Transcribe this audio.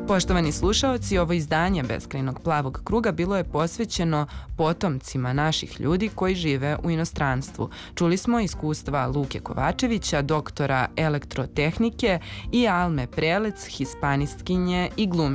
Poštovani slušaoci, ovo izdanje Beskrajnog plavog kruga bilo je posvećeno potomcima naših ljudi koji žive u inostranstvu. Čuli smo iskustva Luke Kovačevića, doktora elektrotehnike, i Alme Prelec, hispanistkinje i glumice